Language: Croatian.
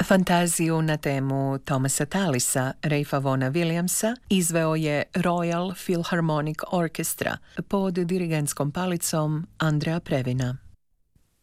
Fantaziju na temu Thomasa Tallisa, Ralpha Vaughna Williamsa, izveo je Royal Philharmonic Orchestra pod dirigentskom palicom Andrea Previna.